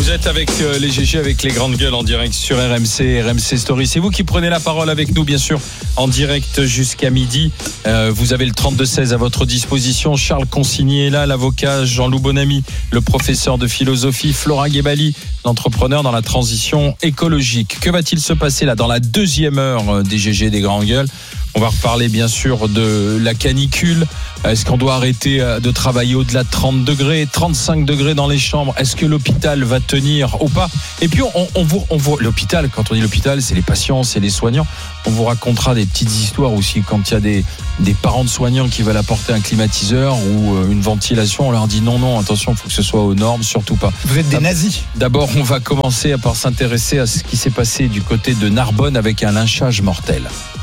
Vous êtes avec les GG, avec les grandes gueules en direct sur RMC, RMC Story. C'est vous qui prenez la parole avec nous, bien sûr, en direct jusqu'à midi. Vous avez le 32-16 à votre disposition. Charles Consigny est là, l'avocat, Jean-Loup Bonamy, le professeur de philosophie, Flora Guébali, l'entrepreneur dans la transition écologique. Que va-t-il se passer là dans la deuxième heure des GG des grandes gueules? On va reparler bien sûr de la canicule. Est-ce qu'on doit arrêter de travailler au-delà de 30 degrés, 35 degrés dans les chambres? Est-ce que l'hôpital va tenir ou pas? Et puis on vous l'hôpital, quand on dit l'hôpital, c'est les patients, c'est les soignants. On vous racontera des petites histoires aussi quand il y a des parents de soignants qui veulent apporter un climatiseur ou une ventilation. On leur dit non, attention, il faut que ce soit aux normes, surtout pas. Vous êtes des nazis. D'abord, on va commencer par s'intéresser à ce qui s'est passé du côté de Narbonne avec un lynchage mortel.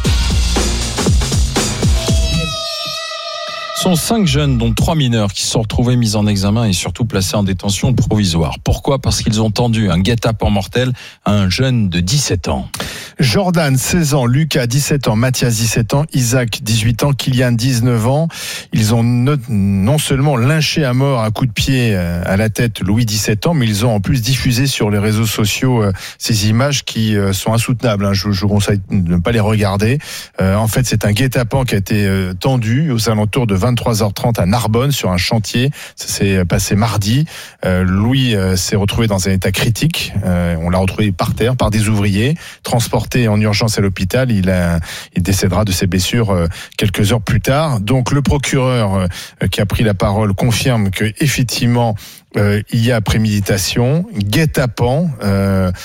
Ce sont 5 jeunes, dont 3 mineurs, qui se sont retrouvés mis en examen et surtout placés en détention provisoire. Pourquoi ? Parce qu'ils ont tendu un guet-apens mortel à un jeune de 17 ans. Jordan, 16 ans, Lucas, 17 ans, Mathias, 17 ans, Isaac, 18 ans, Kylian, 19 ans. Ils ont non seulement lynché à mort à coups de pied à la tête Louis, 17 ans, mais ils ont en plus diffusé sur les réseaux sociaux ces images qui sont insoutenables. Je vous conseille de ne pas les regarder. En fait, c'est un guet-apens qui a été tendu aux alentours de 23h30 à Narbonne sur un chantier. Ça s'est passé mardi. Louis s'est retrouvé dans un état critique. On l'a retrouvé par terre par des ouvriers, transporté en urgence à l'hôpital. Il décédera de ses blessures quelques heures plus tard. Donc le procureur qui a pris la parole confirme que effectivement il y a préméditation, guet-apens. Pourquoi ?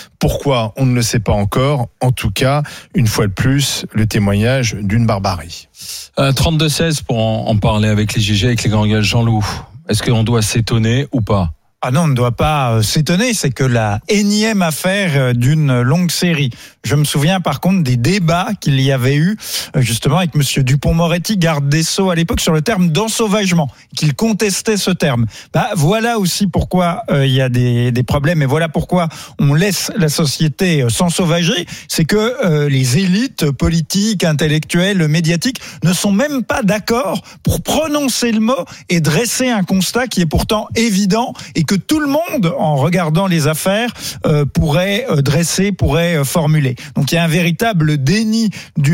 On ne le sait pas encore. En tout cas, une fois de plus, le témoignage d'une barbarie. 32-16 pour en parler avec les GG, avec les grands gueules. Jean-Loup, est-ce qu'on doit s'étonner ou pas ? Ah non, on ne doit pas s'étonner, c'est que la énième affaire d'une longue série. Je me souviens par contre des débats qu'il y avait eu justement avec monsieur Dupond-Moretti, garde des Sceaux à l'époque, sur le terme d'ensauvagement, qu'il contestait ce terme. Voilà aussi pourquoi il y a des problèmes, et voilà pourquoi on laisse la société s'ensauvager. C'est que les élites politiques, intellectuelles, médiatiques ne sont même pas d'accord pour prononcer le mot et dresser un constat qui est pourtant évident et que tout le monde, en regardant les affaires, pourrait formuler. Donc il y a un véritable déni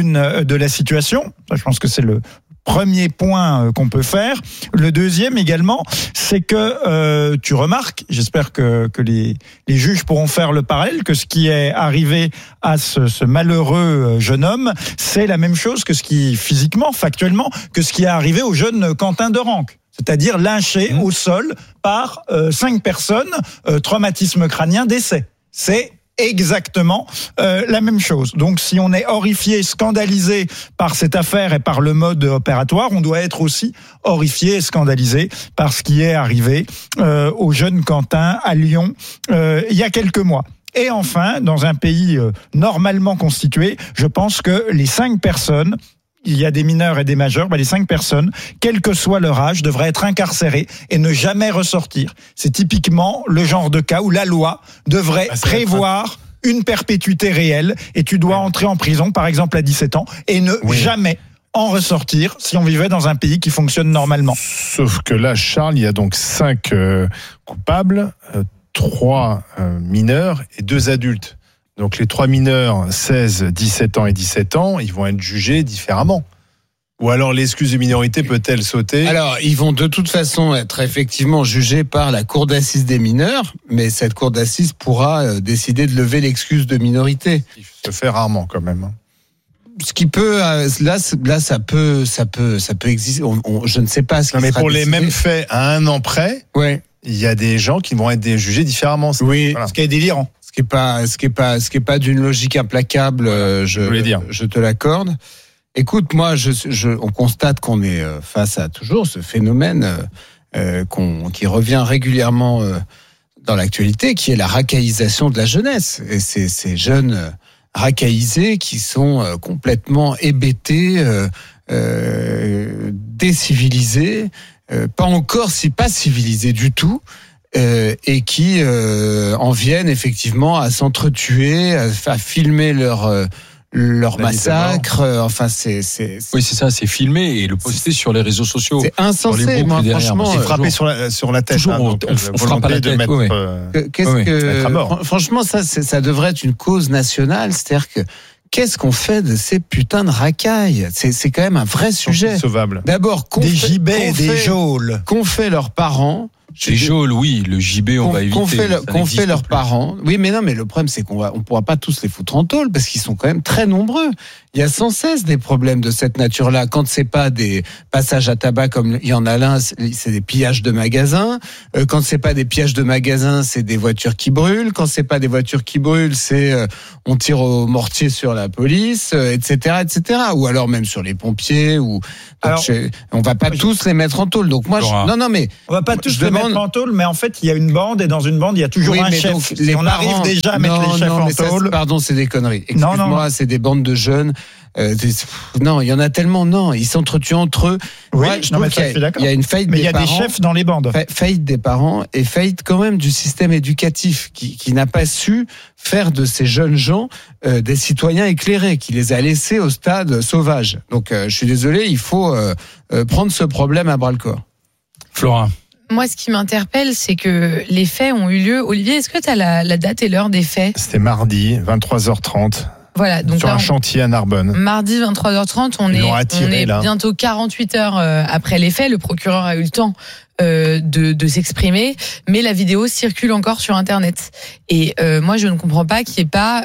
de la situation. Ça, je pense que c'est le premier point qu'on peut faire. Le deuxième également, c'est que tu remarques, j'espère que les juges pourront faire le parallèle, que ce qui est arrivé à ce malheureux jeune homme, c'est la même chose que ce qui, physiquement, factuellement, que ce qui est arrivé au jeune Quentin Derenque. C'est-à-dire lynché au sol par 5 personnes, traumatisme crânien, décès. C'est exactement la même chose. Donc si on est horrifié, scandalisé par cette affaire et par le mode opératoire, on doit être aussi horrifié et scandalisé par ce qui est arrivé au jeune Quentin à Lyon il y a quelques mois. Et enfin, dans un pays normalement constitué, je pense que les 5 personnes, il y a des mineurs et des majeurs, les 5 personnes, quel que soit leur âge, devraient être incarcérées et ne jamais ressortir. C'est typiquement le genre de cas où la loi devrait prévoir une perpétuité réelle et tu dois entrer en prison, par exemple à 17 ans, et ne jamais en ressortir si on vivait dans un pays qui fonctionne normalement. Sauf que là, Charles, il y a donc 5 coupables, 3 mineurs et 2 adultes. Donc les 3 mineurs, 16, 17 ans et 17 ans, ils vont être jugés différemment. Ou alors l'excuse de minorité peut-elle sauter ? Alors, ils vont de toute façon être effectivement jugés par la cour d'assises des mineurs, mais cette cour d'assises pourra décider de lever l'excuse de minorité. Il se fait rarement quand même. Ce qui peut, là, ça peut exister. Je ne sais pas ce qui non, mais sera pour décidé. les mêmes faits à un an près, il y a des gens qui vont être jugés différemment. Oui, ce qui est délirant. Ce qui est pas d'une logique implacable, je te l'accorde. Écoute, moi, on constate qu'on est face à toujours ce phénomène qui revient régulièrement dans l'actualité, qui est la racaillisation de la jeunesse. Et ces jeunes racaillisés qui sont complètement hébétés, décivilisés, pas civilisés du tout. Et qui en viennent effectivement à s'entretuer, à filmer leur massacre. Enfin, c'est. Oui, c'est ça, c'est filmé et le poster sur les réseaux sociaux. C'est insensé, moi, franchement. C'est frappé sur la tête. Toujours, on frappe à la tête. Mettre à mort. Franchement, ça devrait être une cause nationale. C'est-à-dire que qu'est-ce qu'on fait de ces putains de racailles ? C'est quand même un vrai sujet. Sauvable. D'abord, des gibets, des geôles. Qu'ont fait leurs parents ? Les geôles, oui, le gibet, on va éviter. Qu'ont fait leurs parents. Oui, mais non, mais le problème, c'est on pourra pas tous les foutre en tôle parce qu'ils sont quand même très nombreux. Il y a sans cesse des problèmes de cette nature-là. Quand c'est pas des passages à tabac comme il y en a là, c'est des pillages de magasins. Quand c'est pas des pillages de magasins, c'est des voitures qui brûlent. Quand c'est pas des voitures qui brûlent, c'est on tire au mortier sur la police, etc., etc. Ou alors même sur les pompiers. On va pas tous les mettre en tôle. Donc moi, mais on va pas tous les mettre en tôle, mais en fait, il y a une bande et dans une bande, il y a toujours un chef. Donc, on arrive déjà à mettre les chefs en tôle. Pardon, c'est des conneries. Excuse-moi, c'est des bandes de jeunes. Non, il y en a tellement. Non, ils s'entretuent entre eux. Oui, moi, je trouve qu'il y a une faillite des parents. Mais il y a des chefs dans les bandes. Faillite des parents et faillite quand même du système éducatif qui n'a pas su faire de ces jeunes gens des citoyens éclairés, qui les a laissés au stade sauvage. Donc, je suis désolé, il faut prendre ce problème à bras-le-corps. Flora. Moi, ce qui m'interpelle, c'est que les faits ont eu lieu. Olivier, est-ce que tu as la date et l'heure des faits ? C'était mardi, 23h30. Voilà, donc sur un chantier à Narbonne. Mardi 23h30, on est bientôt 48 heures après les faits. Le procureur a eu le temps de s'exprimer, mais la vidéo circule encore sur Internet. Et moi, je ne comprends pas qu'il n'y ait pas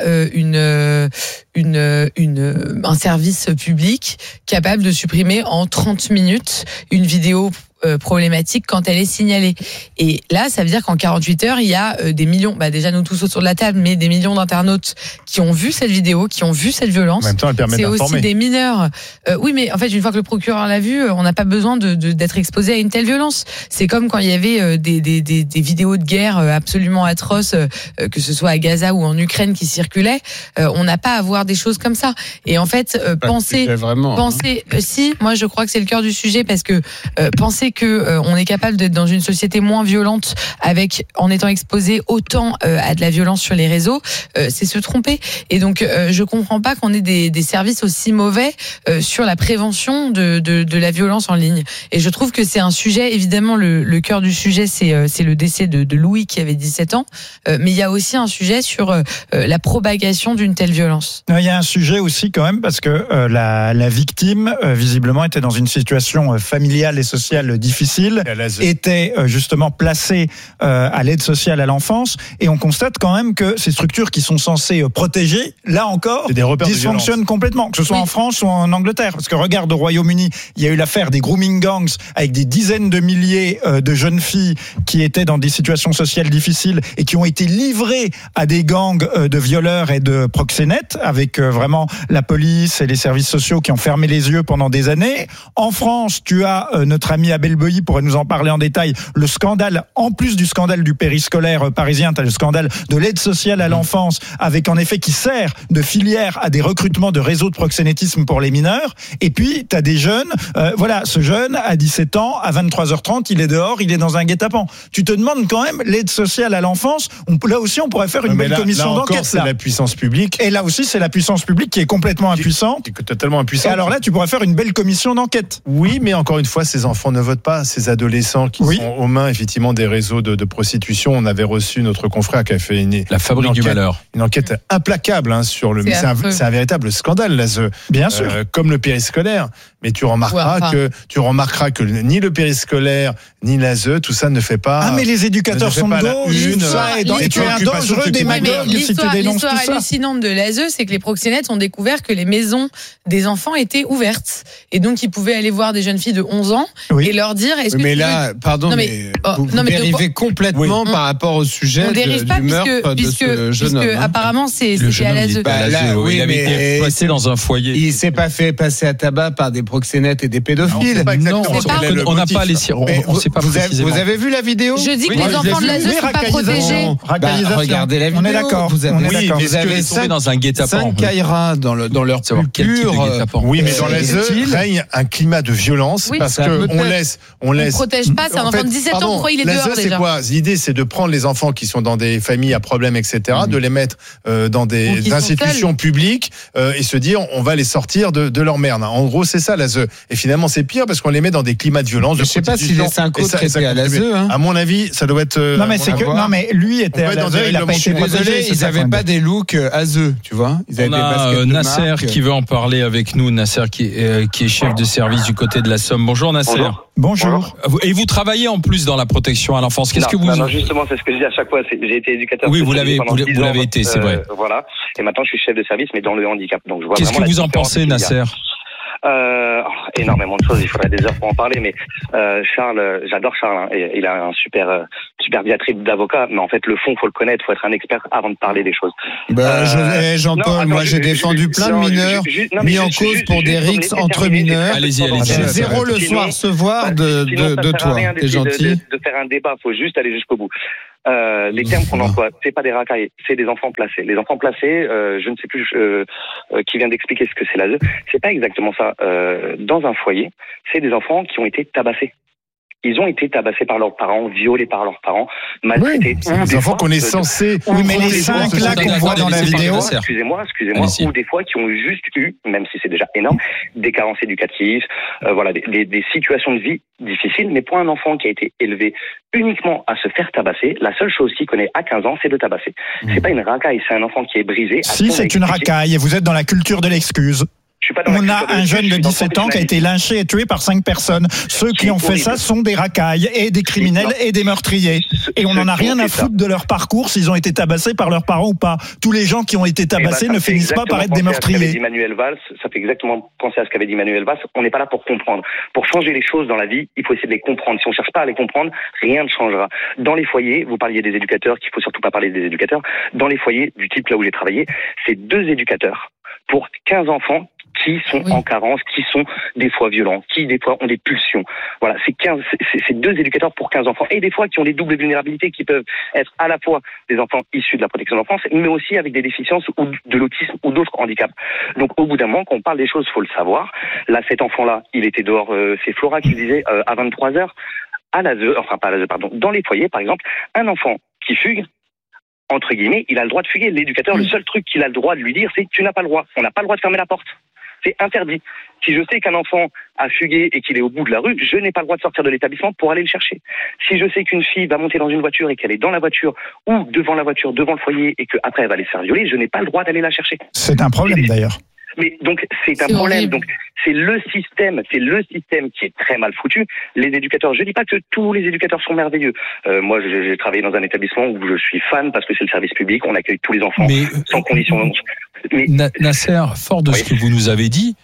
un service public capable de supprimer en 30 minutes une vidéo problématique quand elle est signalée. Et là, ça veut dire qu'en 48 heures, il y a des millions, déjà nous tous autour de la table, mais des millions d'internautes qui ont vu cette vidéo, qui ont vu cette violence. En même temps, elle permet d'informer. C'est aussi des mineurs. Oui, mais en fait, une fois que le procureur l'a vu, on n'a pas besoin d'être exposé à une telle violence. C'est comme quand il y avait des vidéos de guerre absolument atroces, que ce soit à Gaza ou en Ukraine, qui circulaient. On n'a pas à voir des choses comme ça. Et en fait, si, moi je crois que c'est le cœur du sujet, parce que penser que on est capable d'être dans une société moins violente en étant exposé autant à de la violence sur les réseaux, c'est se tromper. Et donc je comprends pas qu'on ait des services aussi mauvais sur la prévention de la violence en ligne. Et je trouve que c'est un sujet, évidemment le cœur du sujet, c'est le décès de Louis qui avait 17 ans, mais il y a aussi un sujet sur la propagation d'une telle violence. Il y a un sujet aussi quand même, parce que la victime visiblement était dans une situation familiale et sociale difficile, était justement placée à l'aide sociale à l'enfance, et on constate quand même que ces structures qui sont censées protéger, là encore, dysfonctionnent complètement, que ce soit en France ou en Angleterre. Parce que regarde, au Royaume-Uni, il y a eu l'affaire des grooming gangs avec des dizaines de milliers de jeunes filles qui étaient dans des situations sociales difficiles et qui ont été livrées à des gangs de violeurs et de proxénètes, avec vraiment la police et les services sociaux qui ont fermé les yeux pendant des années. En France, tu as notre ami Abel Beuilly pourrait nous en parler en détail. Le scandale, en plus du scandale du périscolaire parisien, tu as le scandale de l'aide sociale à l'enfance, avec en effet qui sert de filière à des recrutements de réseaux de proxénétisme pour les mineurs. Et puis, tu as des jeunes, ce jeune, à 17 ans, à 23h30, il est dehors, il est dans un guet-apens. Tu te demandes quand même, l'aide sociale à l'enfance, là aussi, on pourrait faire une belle commission d'enquête. C'est la puissance publique. Et là aussi, c'est la puissance publique qui est complètement impuissante. Totalement impuissante. Et alors là, tu pourrais faire une belle commission d'enquête. Oui, mais encore une fois, ces enfants ne votent pas. Ces adolescents qui sont aux mains, effectivement, des réseaux de prostitution. On avait reçu notre confrère qui a fait la fabrique du malheur. Une enquête implacable sur le. C'est un véritable scandale, l'ASE. Bien sûr. Comme le périscolaire. Mais tu remarqueras que ni le périscolaire, ni l'ASE, tout ça ne fait pas. Ah, mais les éducateurs sont de gauche. Et tu es un dangereux démagogue si tu dénonces tout ça. L'histoire hallucinante de l'ASE, c'est que les proxénètes ont découvert que les maisons des enfants étaient ouvertes. Et donc, ils pouvaient aller voir des jeunes filles de 11 ans et leur dire, est-ce que vous dérivez complètement par rapport au sujet du meurtre de ce jeune homme. Apparemment, c'est à l'ASE. Il avait été placé dans un foyer. Il s'est pas fait passer à tabac par des proxénètes et des pédophiles. On n'a pas les on sait pas précisément. Vous avez vu la vidéo? Je dis que les enfants de l'ASE ne sont pas protégés. Regardez la vidéo. On est d'accord. Vous avez tombé dans un guet-apens. 5 Caïras dans leur pulpure. Oui, mais dans l'ASE règne un climat de violence parce qu'on laisse on protège pas, c'est un enfant de 17 ans, pourquoi il est dehors déjà? C'est quoi? L'idée, c'est de prendre les enfants qui sont dans des familles à problème, etc., de les mettre dans des institutions publiques et se dire, on va les sortir de leur merde. En gros, c'est ça, l'ASE. Et finalement, c'est pire parce qu'on les met dans des climats de violence. Je sais pas si les 5 autres étaient à l'ASE. À mon avis, ça doit être. Non, mais lui était à l'ASE, il a pas été désolé, ils n'avaient pas des looks ASE, tu vois. On a Nasser qui veut en parler avec nous. Nasser qui est chef de service du côté de la Somme. Bonjour Nasser. Bonjour. Et vous travaillez en plus dans la protection à l'enfance. Qu'est-ce que vous... Non, justement, c'est ce que je dis à chaque fois. J'ai été éducateur. Oui, vous l'avez été, c'est vrai. Voilà. Et maintenant, je suis chef de service, mais dans le handicap. Donc, je vois. Qu'est-ce que vous en pensez, Nasser? Énormément de choses, il faudrait des heures pour en parler, mais Charles, j'adore Charles, hein, et il a un super diatribe d'avocat, mais en fait le fond, faut le connaître, faut être un expert avant de parler des choses. Jean-Paul, moi j'ai défendu plein de mineurs mis en cause pour des rixes entre mineurs. Allez-y. Zéro le soir se voir de toi, t'es gentil. De faire un débat, faut juste aller jusqu'au bout. Les termes qu'on emploie, c'est pas des racailles, c'est des enfants placés. Les enfants placés, je ne sais plus qui vient d'expliquer ce que c'est l'ASE. C'est pas exactement ça. Dans un foyer, c'est des enfants qui ont été tabassés. Ils ont été tabassés par leurs parents, violés par leurs parents, maltraités. Oui, des enfants qu'on est censé. Oui, mais les 5 là qu'on voit dans la vidéo. Excusez-moi, ou des fois qui ont juste eu, même si c'est déjà énorme, des carences éducatives, voilà, des situations de vie difficiles. Mais pour un enfant qui a été élevé uniquement à se faire tabasser, la seule chose qu'il connaît à 15 ans, c'est de tabasser. C'est pas une racaille, c'est un enfant qui est brisé. Si, c'est une racaille, et vous êtes dans la culture de l'excuse. On a un jeune de 17 ans qui a été lynché et tué par 5 personnes. Ceux qui ont fait ça sont des racailles et des criminels et des meurtriers. Et on n'en a rien à foutre de leur parcours, s'ils ont été tabassés par leurs parents ou pas. Tous les gens qui ont été tabassés ne finissent pas par être des meurtriers. Ça fait exactement penser à ce qu'avait dit Manuel Valls. On n'est pas là pour comprendre. Pour changer les choses dans la vie, il faut essayer de les comprendre. Si on ne cherche pas à les comprendre, rien ne changera. Dans les foyers, vous parliez des éducateurs, qu'il faut surtout pas parler des éducateurs. Dans les foyers, du type là où j'ai travaillé, c'est 2 éducateurs pour 15 enfants qui sont en carence, qui sont des fois violents, qui des fois ont des pulsions. Voilà, c'est 2 éducateurs pour 15 enfants. Et des fois qui ont des doubles vulnérabilités qui peuvent être à la fois des enfants issus de la protection de l'enfance, mais aussi avec des déficiences ou de l'autisme ou d'autres handicaps. Donc au bout d'un moment, quand on parle des choses, faut le savoir. Là, cet enfant-là, il était dehors, c'est Flora qui le disait, à 23h, à l'ASE, enfin pas à l'ASE, pardon, dans les foyers, par exemple, un enfant qui fugue, entre guillemets, il a le droit de fuguer. L'éducateur, le seul truc qu'il a le droit de lui dire, c'est tu n'as pas le droit. On n'a pas le droit de fermer la porte. C'est interdit. Si je sais qu'un enfant a fugué et qu'il est au bout de la rue, je n'ai pas le droit de sortir de l'établissement pour aller le chercher. Si je sais qu'une fille va monter dans une voiture et qu'elle est dans la voiture ou devant la voiture, devant le foyer et qu'après elle va aller se faire violer, je n'ai pas le droit d'aller la chercher. C'est un problème d'ailleurs. Mais donc c'est un problème. Donc c'est le système qui est très mal foutu. Les éducateurs, je dis pas que tous les éducateurs sont merveilleux. Moi, j'ai travaillé dans un établissement où je suis fan parce que c'est le service public, on accueille tous les enfants sans condition. Mais Nasser, fort de ce que vous nous avez dit.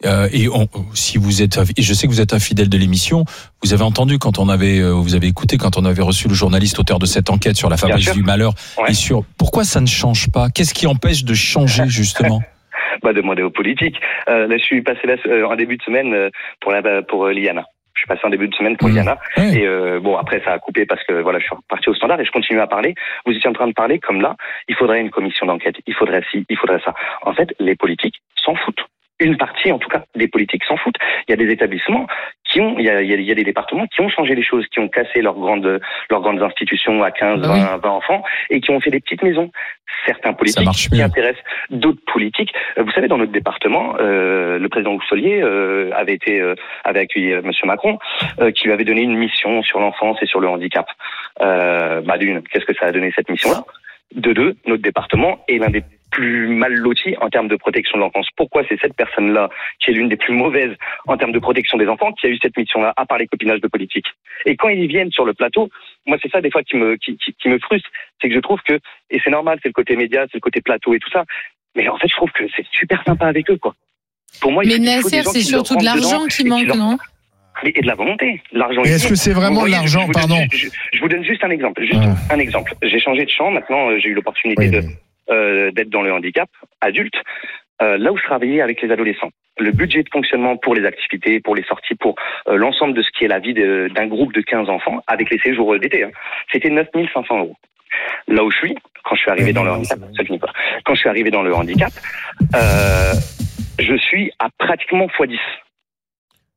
Si vous êtes, et je sais que vous êtes un fidèle de l'émission, vous avez entendu vous avez écouté quand on avait reçu le journaliste auteur de cette enquête sur la fabrique du malheur et sur pourquoi ça ne change pas. Qu'est-ce qui empêche de changer justement? Demander aux politiques. Là, je suis passé en début de semaine pour l'IANA. Je suis passé en début de semaine pour l'IANA. Et après, ça a coupé parce que voilà, je suis reparti au standard et je continue à parler. Vous étiez en train de parler comme là, il faudrait une commission d'enquête, il faudrait ci, il faudrait ça. En fait, les politiques s'en foutent. Une partie, en tout cas, des politiques s'en foutent. Il y a des établissements il y a des départements qui ont changé les choses, qui ont cassé leurs grandes institutions à 15, 20 enfants et qui ont fait des petites maisons. Certains politiques qui intéressent d'autres politiques. Vous savez, dans notre département, le président Rousselier avait accueilli Monsieur Macron, qui lui avait donné une mission sur l'enfance et sur le handicap. D'une, qu'est-ce que ça a donné cette mission-là? De 2, notre département est l'un des plus mal lotis en termes de protection de l'enfance. Pourquoi c'est cette personne-là, qui est l'une des plus mauvaises en termes de protection des enfants, qui a eu cette mission-là, à part les copinages de politique? Et quand ils viennent sur le plateau, moi c'est ça des fois qui me frustre, c'est que je trouve que, et c'est normal, c'est le côté média, c'est le côté plateau et tout ça, mais en fait je trouve que c'est super sympa avec eux, quoi. Pour moi, mais Nasser, c'est surtout de l'argent qui manque, non? Et de la volonté. L'argent. Est-ce que c'est vraiment de l'argent, pardon? Je vous donne juste un exemple. Un exemple. J'ai changé de champ. Maintenant, j'ai eu l'opportunité d'être dans le handicap adulte. Là où je travaillais avec les adolescents. Le budget de fonctionnement pour les activités, pour les sorties, pour l'ensemble de ce qui est la vie d'un groupe de 15 enfants, avec les séjours d'été, c'était 9 500 €. Là où je suis, quand je suis arrivé dans le handicap, ça finit pas. Quand je suis arrivé dans le handicap, je suis à pratiquement x10.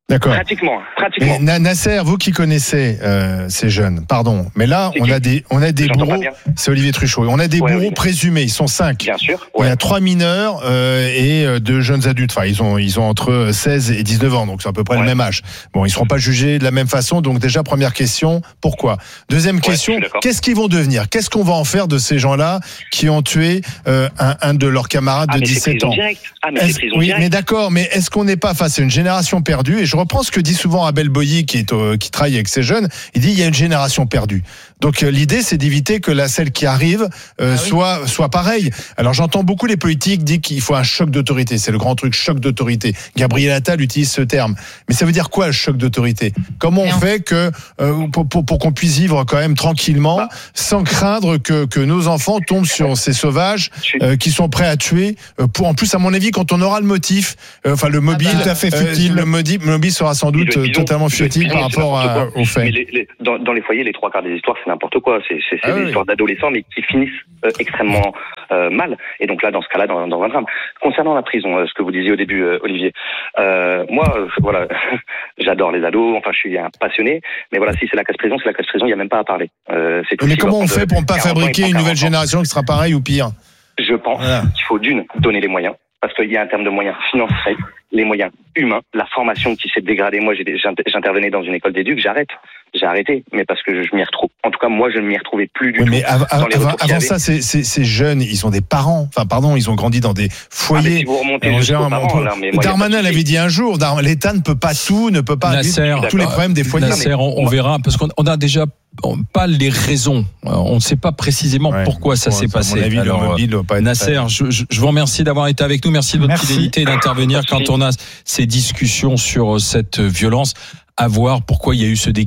D'accord. Pratiquement. Mais Nasser, vous qui connaissez ces jeunes, pardon, mais là on a des bourreaux. C'est Olivier Truchot. On a des bourreaux présumés. Ils sont 5. Bien sûr. Il y a 3 mineurs et 2 jeunes adultes. Enfin, ils ont entre 16 et 19 ans, donc c'est à peu près le même âge. Bon, ils seront pas jugés de la même façon. Donc déjà première question, pourquoi ? Deuxième question, qu'est-ce qu'ils vont devenir ? Qu'est-ce qu'on va en faire de ces gens-là qui ont tué un de leurs camarades de 17 ans ? Oui, mais d'accord. Mais est-ce qu'on n'est pas face à une génération perdue ? Et je reprends ce que dit souvent Abel Boilly qui travaille avec ces jeunes. Il dit il y a une génération perdue. Donc l'idée c'est d'éviter que celle qui arrive soit pareille. Alors j'entends beaucoup les politiques dire qu'il faut un choc d'autorité. C'est le grand truc, choc d'autorité. Gabriel Attal utilise ce terme. Mais ça veut dire quoi le choc d'autorité ? Comment on fait que pour qu'on puisse vivre quand même tranquillement, sans craindre que nos enfants tombent sur ces sauvages qui sont prêts à tuer en plus à mon avis quand on aura le motif, le mobile, tout à fait futile. Le mobile sera sans doute totalement futile par rapport aux faits. Mais dans les foyers, les 3/4 des histoires, c'est n'importe quoi. C'est des histoires d'adolescents, mais qui finissent extrêmement mal. Et donc là, dans ce cas-là, dans un drame. Concernant la prison, ce que vous disiez au début, Olivier, moi, voilà, j'adore les ados. Enfin, je suis un passionné. Mais voilà, si c'est la casse-prison, c'est la casse-prison. Il n'y a même pas à parler. C'est tout. Mais comment on fait pour ne pas fabriquer une nouvelle génération qui sera pareille ou pire ? Je pense qu'il faut donner les moyens. Parce qu'il y a un terme de moyens financiers, les moyens humains, la formation qui s'est dégradée. Moi, j'intervenais dans une école d'éduc, j'ai arrêté, mais parce que je m'y retrouve. En tout cas, moi, je ne m'y retrouvais plus du tout. Mais avant ça, ces jeunes, ils ont des parents. Enfin, pardon, ils ont grandi dans des foyers. Si vous remontez jusqu'aux parents, Darmanin l'avait dit un jour. L'État ne peut pas tout, ne peut pas résoudre tous les problèmes des foyers. Nasser, on verra, parce qu'on a déjà pas les raisons. On ne sait pas précisément pourquoi ça s'est passé. Avis, alors, Nasser, je vous remercie d'avoir été avec nous. Merci de votre fidélité et d'intervenir quand on a ces discussions sur cette violence. À voir pourquoi il y a eu ce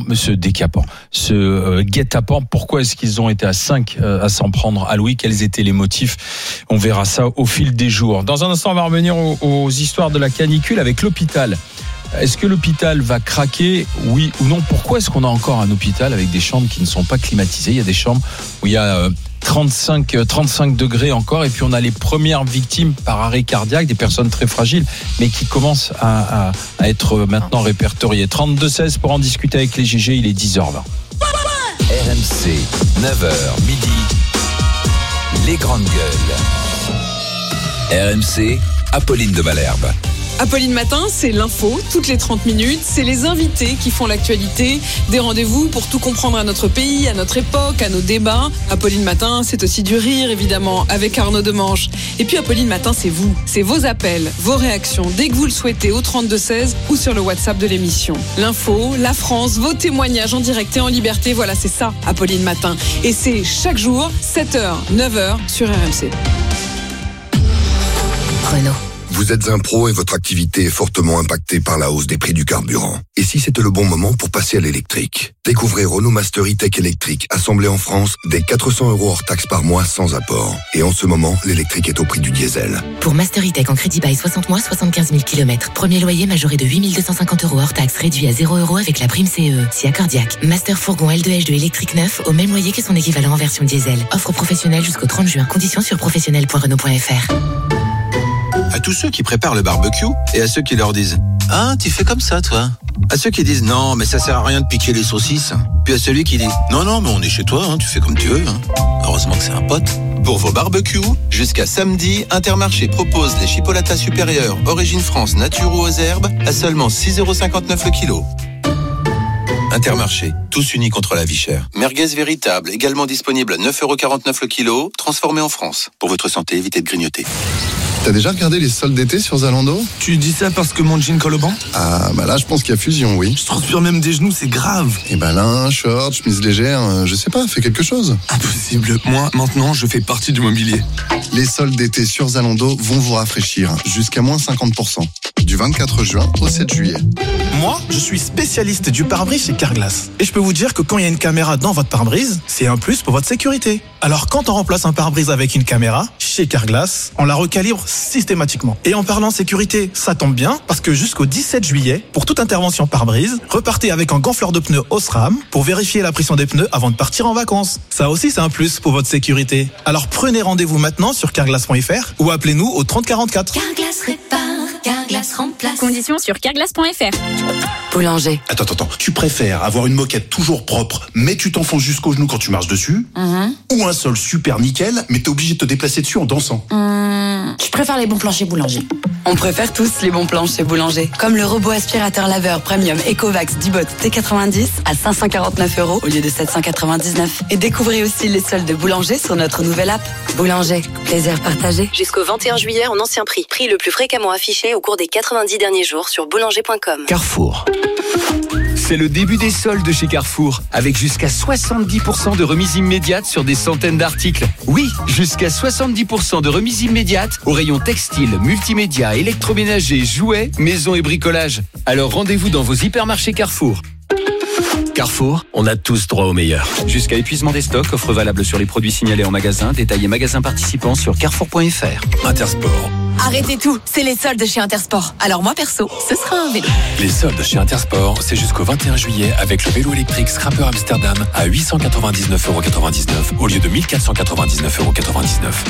guet-apens. Pourquoi est-ce qu'ils ont été à 5 à s'en prendre à Louis ? Quels étaient les motifs ? On verra ça au fil des jours. Dans un instant, on va revenir aux histoires de la canicule avec l'hôpital. Est-ce que l'hôpital va craquer, oui ou non ? Pourquoi est-ce qu'on a encore un hôpital avec des chambres qui ne sont pas climatisées ? Il y a des chambres où il y a 35 degrés encore, et puis on a les premières victimes par arrêt cardiaque, des personnes très fragiles, mais qui commencent à être maintenant répertoriées. 32-16 pour en discuter avec les GG, il est 10h20. RMC, 9h, midi, les grandes gueules. RMC, Apolline de Malherbe. Apolline Matin, c'est l'info, toutes les 30 minutes, c'est les invités qui font l'actualité, des rendez-vous pour tout comprendre à notre pays, à notre époque, à nos débats. Apolline Matin, c'est aussi du rire, évidemment, avec Arnaud Demanche. Et puis Apolline Matin, c'est vous, c'est vos appels, vos réactions, dès que vous le souhaitez, au 32-16 ou sur le WhatsApp de l'émission. L'info, la France, vos témoignages en direct et en liberté, voilà, c'est ça, Apolline Matin. Et c'est chaque jour, 7h, 9h, sur RMC. Renault. Vous êtes un pro et votre activité est fortement impactée par la hausse des prix du carburant. Et si c'était le bon moment pour passer à l'électrique ? Découvrez Renault Master E-Tech électrique, assemblé en France, dès 400 € hors taxe par mois sans apport. Et en ce moment, l'électrique est au prix du diesel. Pour Master E-Tech en crédit bail 60 mois, 75 000 km. Premier loyer majoré de 8 250 € hors taxe, réduit à 0 € avec la prime CE. Si accordiaque. Master fourgon L2H2 électrique neuf, au même loyer que son équivalent en version diesel. Offre professionnelle jusqu'au 30 juin. Conditions sur professionnel.renault.fr. À tous ceux qui préparent le barbecue et à ceux qui leur disent « Ah, tu fais comme ça, toi ?» À ceux qui disent « Non, mais ça sert à rien de piquer les saucisses ». Puis à celui qui dit « Non, mais on est chez toi, hein, tu fais comme tu veux. Hein. » Heureusement que c'est un pote. Pour vos barbecues, jusqu'à samedi, Intermarché propose les chipolatas supérieures Origine France nature ou aux herbes à seulement 6,59 € le kilo. Intermarché, tous unis contre la vie chère. Merguez véritable, également disponible à 9,49 € le kilo, transformé en France. Pour votre santé, évitez de grignoter. T'as déjà regardé les soldes d'été sur Zalando ? Tu dis ça parce que mon jean colle au banc ? Ah, bah là, je pense qu'il y a fusion, oui. Je transpire même des genoux, c'est grave. Et bah là, short, chemise légère, je sais pas, fais quelque chose. Impossible. Moi, maintenant, je fais partie du mobilier. Les soldes d'été sur Zalando vont vous rafraîchir, jusqu'à moins 50%. Du 24 juin au 7 juillet. Moi, je suis spécialiste du pare-brise chez Carglass. Et je peux vous dire que quand il y a une caméra dans votre pare-brise, c'est un plus pour votre sécurité. Alors quand on remplace un pare-brise avec une caméra, chez Carglass, on la recalibre systématiquement. Et en parlant sécurité, ça tombe bien, parce que jusqu'au 17 juillet, pour toute intervention pare-brise, repartez avec un gonfleur de pneus Osram pour vérifier la pression des pneus avant de partir en vacances. Ça aussi, c'est un plus pour votre sécurité. Alors prenez rendez-vous maintenant sur carglass.fr ou appelez-nous au 30 44. Carglass répare, Carglass Carglass remplace. Conditions sur carglass.fr. Boulanger. Attends. Tu préfères avoir une moquette toujours propre, mais tu t'enfonces jusqu'au genou quand tu marches dessus, ou un sol super nickel, mais t'es obligé de te déplacer dessus en dansant? Je préfère les bons plans chez Boulanger. On préfère tous les bons plans chez Boulanger. Comme le robot aspirateur laveur premium Ecovacs Dibot T90 à 549 € au lieu de 799. Et découvrez aussi les soldes de Boulanger sur notre nouvelle app. Boulanger, plaisir partagé. Jusqu'au 21 juillet en ancien prix. Prix le plus fréquemment affiché au cours des 90 derniers jours sur boulanger.com. Carrefour. C'est le début des soldes chez Carrefour, avec jusqu'à 70% de remise immédiate sur des centaines d'articles. Oui, jusqu'à 70% de remise immédiate au rayon textile, multimédia, électroménager, jouets, maison et bricolage. Alors rendez-vous dans vos hypermarchés Carrefour. Carrefour, on a tous droit au meilleur. Jusqu'à épuisement des stocks, offre valable sur les produits signalés en magasin, détaillés magasins participants sur carrefour.fr. Intersport. Arrêtez tout, c'est les soldes chez Intersport. Alors moi perso, ce sera un vélo. Les soldes chez Intersport, c'est jusqu'au 21 juillet avec le vélo électrique Scrapper Amsterdam à 899,99 € au lieu de 1499,99 €.